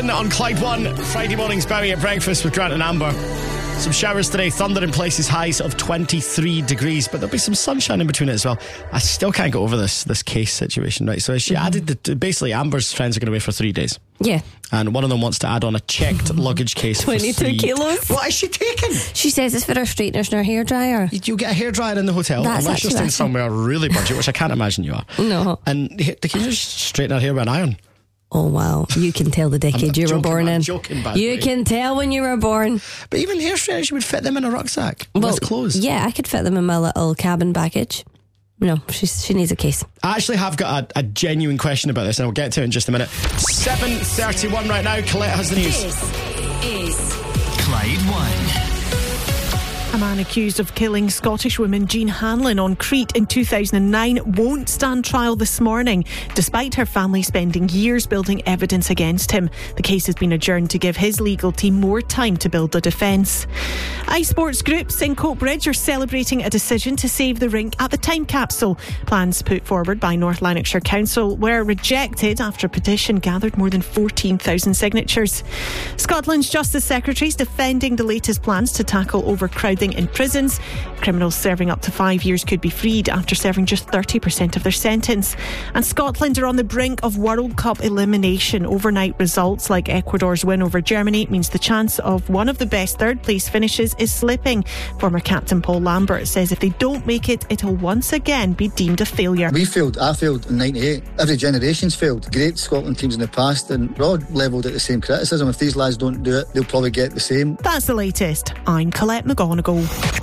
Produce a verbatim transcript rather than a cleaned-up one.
On Clyde One, Friday morning's Barry at breakfast with Grant and Amber. Some showers today, thunder in places, highs of twenty-three degrees, but there'll be some sunshine in between it as well. I still can't get over this this case situation, right? So she mm-hmm. added the, basically Amber's friends are going away for three days. Yeah. And one of them wants to add on a checked luggage case twenty-two for three kilos. What is she taking? She says it's for her straighteners and her hairdryer. You'll get a hairdryer in the hotel. That's unless you're staying somewhere really budget, which I can't imagine you are. No. And they can just straighten her hair with an iron. Oh wow, you can tell the decade you joking, were born man, in. Joking, bad you way. can tell when you were born. But even hair straighteners, you would fit them in a rucksack well, with clothes. Yeah, I could fit them in my little cabin baggage. No, she's, she needs a case. I actually have got a, a genuine question about this, and I'll get to it in just a minute. seven thirty-one right now. Colette has the news. This is Clyde One. A man accused of killing Scottish woman Jean Hanlon on Crete in two thousand nine won't stand trial this morning, despite her family spending years building evidence against him. The case has been adjourned to give his legal team more time to build a defence. iSports groups in Coatbridge are celebrating a decision to save the rink at the time capsule. Plans put forward by North Lanarkshire Council were rejected after a petition gathered more than fourteen thousand signatures. Scotland's Justice Secretary is defending the latest plans to tackle overcrowding in prisons. Criminals serving up to five years could be freed after serving just thirty percent of their sentence. And Scotland are on the brink of World Cup elimination. Overnight results like Ecuador's win over Germany means the chance of one of the best third place finishes is slipping. Former captain Paul Lambert says if they don't make it, it'll once again be deemed a failure. We failed, I failed in ninety-eight. Every generation's failed. Great Scotland teams in the past, and we're all levelled at the same criticism. If these lads don't do it, they'll probably get the same. That's the latest. I'm Colette McGonigal.